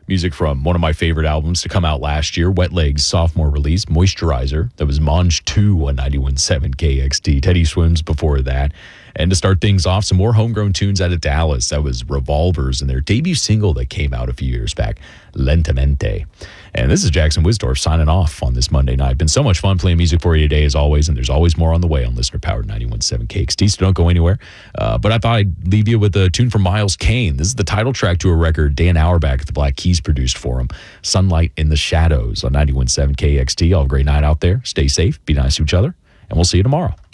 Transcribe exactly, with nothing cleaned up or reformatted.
Music from one of my favorite albums to come out last year, Wet Legs' sophomore release, Moisturizer. That was Monge two on ninety-one point seven K X T. Teddy Swims before that. And to start things off, some more homegrown tunes out of Dallas. That was Revolvers and their debut single that came out a few years back, Lentamente. And this is Jackson Wisdorf signing off on this Monday night. Been so much fun playing music for you today, as always, and there's always more on the way on Listener Powered ninety-one point seven K X T, so don't go anywhere. Uh, but I thought I'd leave you with a tune from Miles Kane. This is the title track to a record Dan Auerbach at the Black Keys produced for him, Sunlight in the Shadows on ninety-one point seven K X T. All have a great night out there. Stay safe, be nice to each other, and we'll see you tomorrow.